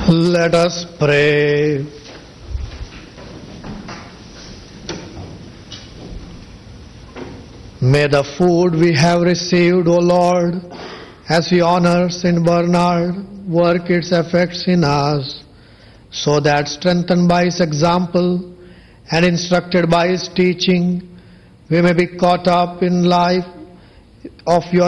Let us pray. May the food we have received, O Lord, as we honor St. Bernard, work its effects in us, so that strengthened by his example and instructed by his teaching, we may be caught up in life of your